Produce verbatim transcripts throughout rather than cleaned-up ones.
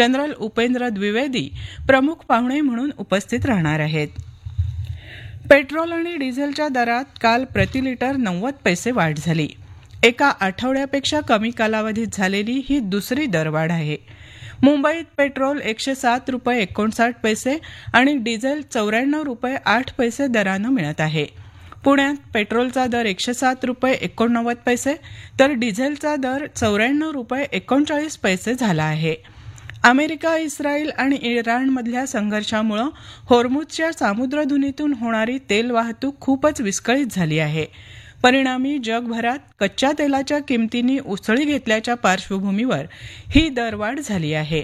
General Upendra Dwivedi प्रमुख पाहुणे म्हणून उपस्थित राहणार आहेत. पेट्रोल आणि डिझेलच्या दरात काल प्रति लिटर नव्वद पैसे वाढ झाली. एका आठवड्यापेक्षा कमी कालावधीत झालेली ही दुसरी दरवाढ आहे. मुंबईत पेट्रोल एकशे सात रुपये एकोणसाठ पैसे आणि डिझेल चौऱ्याण्णव रुपये आठ पैसे दरानं मिळत आहे. पुण्यात पेट्रोलचा दर एकशे सात रुपये एकोणनव्वद पैसे तर डिझेलचा दर चौऱ्याण्णव रुपये एकोणचाळीस पैसे झाला आहे. अमेरिका, इस्रायल आणि इराणमधल्या संघर्षामुळे होर्मुझच्या सामुद्रधुनीतून होणारी तेल वाहतूक खूपच विस्कळीत झाली आहे. परिणामी जगभरात कच्च्या तेलाच्या किमतींनी उसळी घेतल्याच्या पार्श्वभूमीवर ही दरवाढ झाली आहे.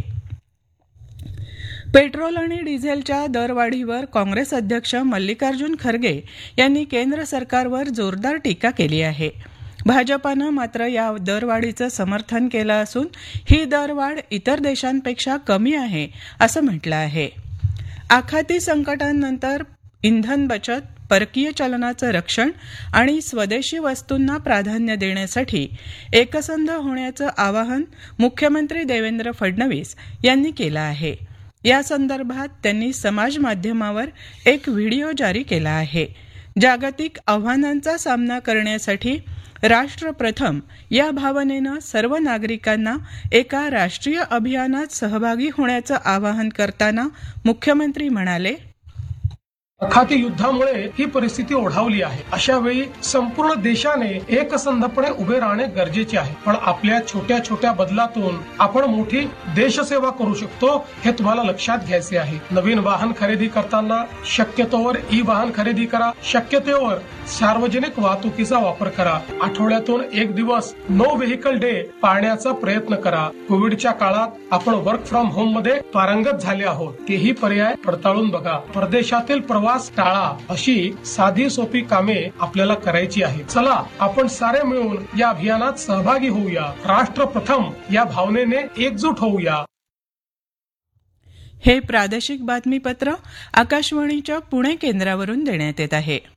पेट्रोल आणि डिझेलच्या दरवाढीवर काँग्रेस अध्यक्ष मल्लिकार्जुन खरगे यांनी केंद्र सरकारवर जोरदार टीका केली आहे. भाजपानं मात्र या दरवाढीचं समर्थन केलं असून ही दरवाढ इतर देशांपेक्षा कमी आहे असं म्हटलं आहे. आखाती संकटांनंतर इंधन बचत, परकीय चलनाचं रक्षण आणि स्वदेशी वस्तूंना प्राधान्य देण्यासाठी एकसंध होण्याचं आवाहन मुख्यमंत्री देवेंद्र फडणवीस यांनी केलं आहे. या संदर्भात त्यांनी समाज माध्यमावर एक व्हिडिओ जारी केला आहे. जागतिक आव्हानांचा सामना करण्यासाठी राष्ट्र प्रथम या भावनेनं सर्व नागरिकांना एका राष्ट्रीय अभियानात सहभागी होण्याचं आवाहन करताना मुख्यमंत्री म्हणाले, आखाती युद्धामुळे ही परिस्थिती ओढावली आहे. अशा वेळी संपूर्ण देशाने एकसंधपणे उभे राहणे गरजेचे आहे. पण आपल्या छोट्या छोट्या बदलातून आपण मोठी देशसेवा करू शकतो हे तुम्हाला लक्षात घ्यायचे आहे. नवीन वाहन खरेदी करताना शक्यतोवर ई वाहन खरेदी करा. शक्यतोवर सार्वजनिक वाहतुकीचा वापर करा. आठवड्यातून एक दिवस नो व्हेकल डे पाळण्याचा प्रयत्न करा. कोविडच्या काळात आपण वर्क फ्रॉम होम मध्ये पारंगत झाले आहोत. तेही पर्याय पडताळून बघा. परदेशातील प्रवास टाळा. अशी साधी सोपी कामे आपल्याला करायची आहे. चला आपण सारे मिळून या अभियानात सहभागी होऊया. राष्ट्र प्रथम या भावनेने एकजूट होऊया. हे प्रादेशिक बातमीपत्र आकाशवाणीच्या पुणे केंद्रावरून देण्यात येत आहे.